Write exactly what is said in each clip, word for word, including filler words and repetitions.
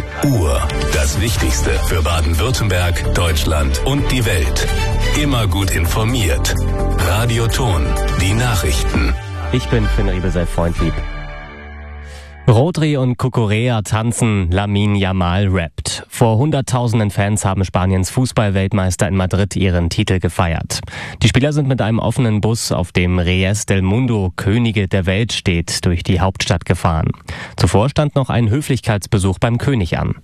Uhr. Das Wichtigste für Baden-Württemberg, Deutschland und die Welt. Immer gut informiert. Radio Ton. Die Nachrichten. Ich bin Finn Riebesell-Freundlieb. Rodri und Cucurella tanzen, Lamine Yamal rappt. Vor hunderttausenden Fans haben Spaniens Fußballweltmeister in Madrid ihren Titel gefeiert. Die Spieler sind mit einem offenen Bus, auf dem Reyes del Mundo, Könige der Welt steht, durch die Hauptstadt gefahren. Zuvor stand noch ein Höflichkeitsbesuch beim König an.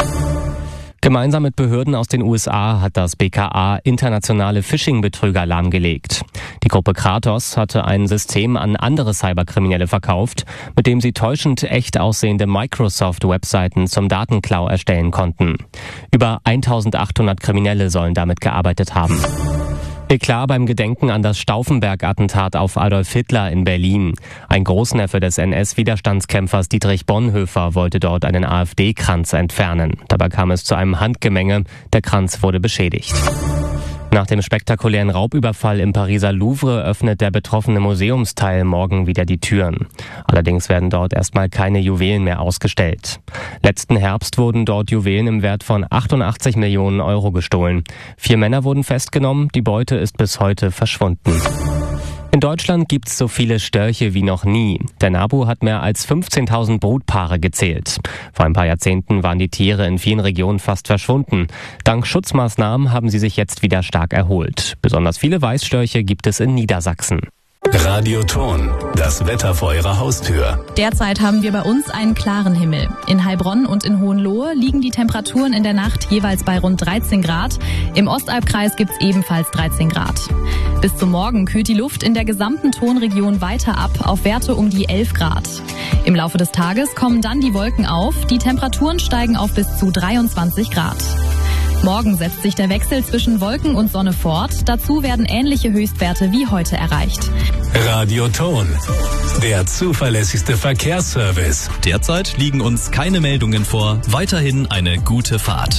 Gemeinsam mit Behörden aus den U S A hat das B K A internationale Phishing-Betrüger lahmgelegt. Die Gruppe Kratos hatte ein System an andere Cyberkriminelle verkauft, mit dem sie täuschend echt aussehende Microsoft-Webseiten zum Datenklau erstellen konnten. Über eintausendachthundert Kriminelle sollen damit gearbeitet haben. Eklat beim Gedenken an das Stauffenberg-Attentat auf Adolf Hitler in Berlin. Ein Großneffe des N S-Widerstandskämpfers Dietrich Bonhoeffer wollte dort einen AfD-Kranz entfernen. Dabei kam es zu einem Handgemenge. Der Kranz wurde beschädigt. Nach dem spektakulären Raubüberfall im Pariser Louvre öffnet der betroffene Museumsteil morgen wieder die Türen. Allerdings werden dort erstmal keine Juwelen mehr ausgestellt. Letzten Herbst wurden dort Juwelen im Wert von achtundachtzig Millionen Euro gestohlen. Vier Männer wurden festgenommen, die Beute ist bis heute verschwunden. In Deutschland gibt's so viele Störche wie noch nie. Der NABU hat mehr als fünfzehntausend Brutpaare gezählt. Vor ein paar Jahrzehnten waren die Tiere in vielen Regionen fast verschwunden. Dank Schutzmaßnahmen haben sie sich jetzt wieder stark erholt. Besonders viele Weißstörche gibt es in Niedersachsen. Radio Ton, das Wetter vor Ihrer Haustür. Derzeit haben wir bei uns einen klaren Himmel. In Heilbronn und in Hohenlohe liegen die Temperaturen in der Nacht jeweils bei rund dreizehn Grad. Im Ostalbkreis gibt's ebenfalls dreizehn Grad. Bis zum Morgen kühlt die Luft in der gesamten Tonregion weiter ab auf Werte um die elf Grad. Im Laufe des Tages kommen dann die Wolken auf. Die Temperaturen steigen auf bis zu dreiundzwanzig Grad. Morgen setzt sich der Wechsel zwischen Wolken und Sonne fort. Dazu werden ähnliche Höchstwerte wie heute erreicht. Radio Ton, der zuverlässigste Verkehrsservice. Derzeit liegen uns keine Meldungen vor. Weiterhin eine gute Fahrt.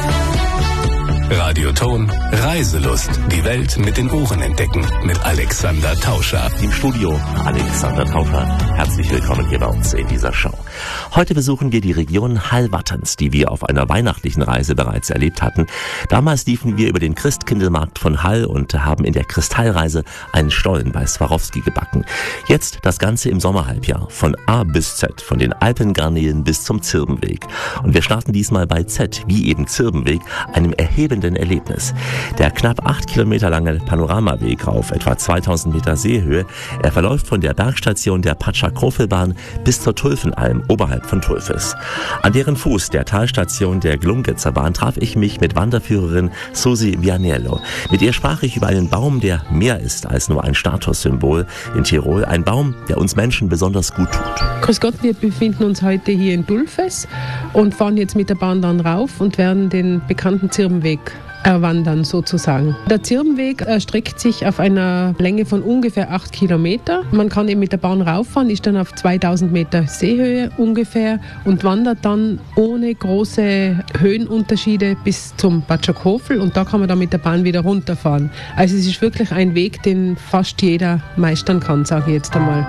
Radio Ton, Reiselust. Die Welt mit den Ohren entdecken. Mit Alexander Tauscher. Im Studio Alexander Tauscher. Herzlich willkommen hier bei uns in dieser Show. Heute besuchen wir die Region Hallwattens, die wir auf einer weihnachtlichen Reise bereits erlebt hatten. Damals liefen wir über den Christkindlmarkt von Hall und haben in der Kristallreise einen Stollen bei Swarovski gebacken. Jetzt das Ganze im Sommerhalbjahr. Von A bis Z, von den Alpengarnelen bis zum Zirbenweg. Und wir starten diesmal bei Z, wie eben Zirbenweg, einem erhebenden Erlebnis. Der knapp acht Kilometer lange Panoramaweg auf etwa zweitausend Meter Seehöhe, er verläuft von der Bergstation der Patscha-Krofelbahn bis zur Tulfenalm oberhalb von Tulfes. An deren Fuß der Talstation der Glungetzer Bahn traf ich mich mit Wanderführerin Susi Vianello. Mit ihr sprach ich über einen Baum, der mehr ist als nur ein Statussymbol in Tirol. Ein Baum, der uns Menschen besonders gut tut. Grüß Gott, wir befinden uns heute hier in Tulfes und fahren jetzt mit der Bahn dann rauf und werden den bekannten Zirbenweg erwandern sozusagen. Der Zirbenweg erstreckt sich auf einer Länge von ungefähr acht Kilometer. Man kann eben mit der Bahn rauffahren, ist dann auf zweitausend Meter Seehöhe ungefähr und wandert dann ohne große Höhenunterschiede bis zum Patschakofel und da kann man dann mit der Bahn wieder runterfahren. Also es ist wirklich ein Weg, den fast jeder meistern kann, sage ich jetzt einmal.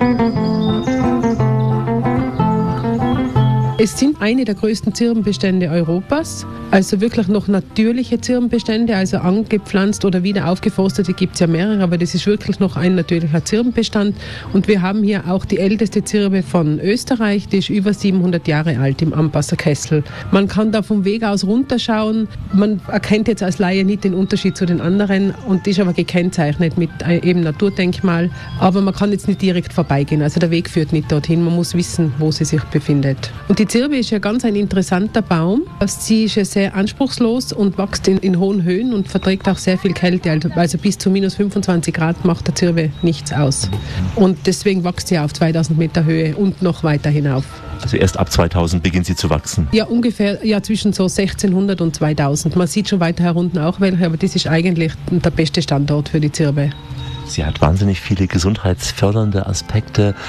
Es sind eine der größten Zirbenbestände Europas, also wirklich noch natürliche Zirbenbestände, also angepflanzt oder wieder aufgeforstete gibt es ja mehrere, aber das ist wirklich noch ein natürlicher Zirbenbestand. Und wir haben hier auch die älteste Zirbe von Österreich, die ist über siebenhundert Jahre alt im Ampasser Kessel. Man kann da vom Weg aus runterschauen, man erkennt jetzt als Laie nicht den Unterschied zu den anderen und ist aber gekennzeichnet mit eben Naturdenkmal, aber man kann jetzt nicht direkt vorbeigehen, also der Weg führt nicht dorthin, man muss wissen, wo sie sich befindet. Und die Zirbe ist ja ganz ein interessanter Baum. Sie ist ja sehr anspruchslos und wächst in, in hohen Höhen und verträgt auch sehr viel Kälte. Also, also bis zu minus fünfundzwanzig Grad macht der Zirbe nichts aus. Und deswegen wächst sie auf zweitausend Meter Höhe und noch weiter hinauf. Also erst ab zweitausend beginnt sie zu wachsen? Ja, ungefähr ja, zwischen so sechzehnhundert und zweitausend. Man sieht schon weiter herunten auch welche, aber das ist eigentlich der beste Standort für die Zirbe. Sie hat wahnsinnig viele gesundheitsfördernde Aspekte.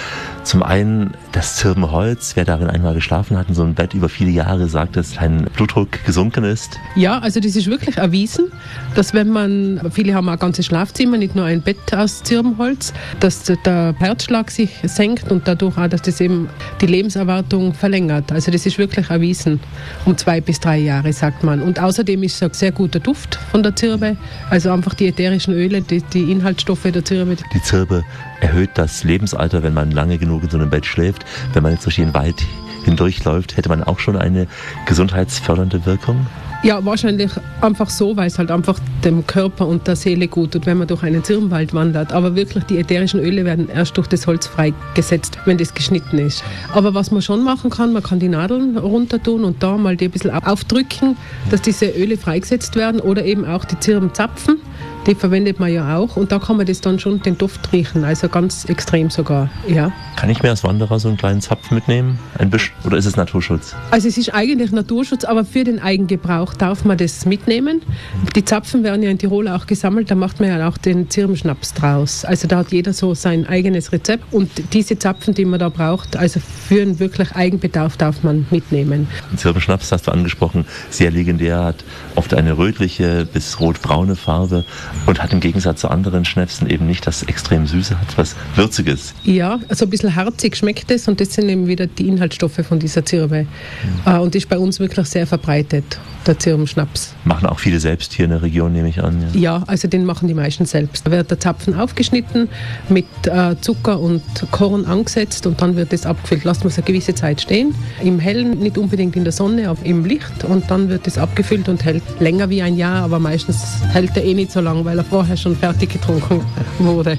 Zum einen das Zirbenholz, wer darin einmal geschlafen hat, in so einem Bett über viele Jahre, sagt, dass sein Blutdruck gesunken ist. Ja, also das ist wirklich erwiesen, dass wenn man, viele haben auch ganze Schlafzimmer, nicht nur ein Bett aus Zirbenholz, dass der Herzschlag sich senkt und dadurch auch, dass das eben die Lebenserwartung verlängert. Also das ist wirklich erwiesen, um zwei bis drei Jahre, sagt man. Und außerdem ist es ein sehr guter Duft von der Zirbe, also einfach die ätherischen Öle, die, die Inhaltsstoffe der Zirbe. Die Zirbe erhöht das Lebensalter, wenn man lange genug in so einem Bett schläft. Wenn man jetzt durch den Wald hindurchläuft, hätte man auch schon eine gesundheitsfördernde Wirkung? Ja, wahrscheinlich einfach so, weil es halt einfach dem Körper und der Seele gut tut, wenn man durch einen Zirbenwald wandert. Aber wirklich, die ätherischen Öle werden erst durch das Holz freigesetzt, wenn das geschnitten ist. Aber was man schon machen kann, man kann die Nadeln runter tun und da mal die ein bisschen aufdrücken, dass diese Öle freigesetzt werden oder eben auch die Zirbenzapfen. Die verwendet man ja auch und da kann man das dann schon den Duft riechen, also ganz extrem sogar, ja. Kann ich mir als Wanderer so einen kleinen Zapfen mitnehmen, ein Büsch, oder ist es Naturschutz? Also es ist eigentlich Naturschutz, aber für den Eigengebrauch darf man das mitnehmen. Die Zapfen werden ja in Tirol auch gesammelt, da macht man ja auch den Zirbenschnaps draus. Also da hat jeder so sein eigenes Rezept und diese Zapfen, die man da braucht, also für einen wirklich Eigenbedarf darf man mitnehmen. Den Zirbenschnaps hast du angesprochen, sehr legendär, hat oft eine rötliche bis rotbraune Farbe. Und hat im Gegensatz zu anderen Schnäpsen eben nicht das extrem Süße, hat was Würziges. Ja, also ein bisschen harzig schmeckt es und das sind eben wieder die Inhaltsstoffe von dieser Zirbe. Mhm. Und ist bei uns wirklich sehr verbreitet, der Zirbenschnaps. Machen auch viele selbst hier in der Region, nehme ich an. Ja, ja, also den machen die meisten selbst. Da wird der Zapfen aufgeschnitten, mit äh, Zucker und Korn angesetzt und dann wird es abgefüllt. Lasst man es eine gewisse Zeit stehen, im Hellen, nicht unbedingt in der Sonne, aber im Licht und dann wird es abgefüllt und hält länger wie ein Jahr, aber meistens hält er eh nicht so lang, weil er vorher schon fertig getrunken wurde.